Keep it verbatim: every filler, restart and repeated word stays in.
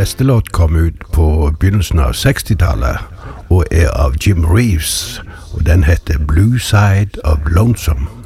neste låt kom ut på begynnelsen av sekstitallet, og er av Jim Reeves, og den heter Blue Side of Lonesome.